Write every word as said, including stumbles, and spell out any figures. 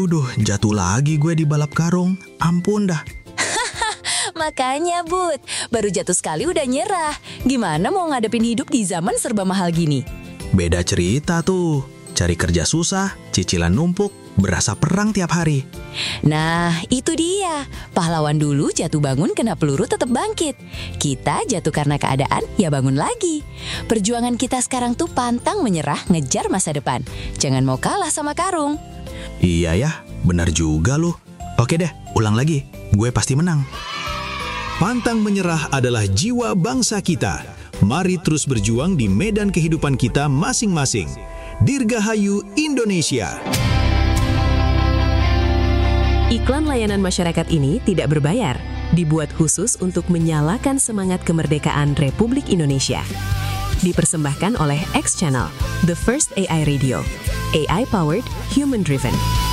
Waduh, jatuh lagi gue di balap karung. Ampun dah. Makanya, Bud, baru jatuh sekali udah nyerah. Gimana mau ngadepin hidup di zaman serba mahal gini? Beda cerita tuh. Cari kerja susah, cicilan numpuk, berasa perang tiap hari. Nah, itu dia. Pahlawan dulu jatuh bangun kena peluru tetap bangkit. Kita jatuh karena keadaan, ya bangun lagi. Perjuangan kita sekarang tuh pantang menyerah ngejar masa depan. Jangan mau kalah sama karung. Iya ya, benar juga loh. Oke deh, ulang lagi. Gue pasti menang. Pantang menyerah adalah jiwa bangsa kita. Mari terus berjuang di medan kehidupan kita masing-masing. Dirgahayu Indonesia. Iklan layanan masyarakat ini tidak berbayar, dibuat khusus untuk menyalakan semangat kemerdekaan Republik Indonesia. Dipersembahkan oleh X Channel, The First A I Radio, A I Powered, Human Driven.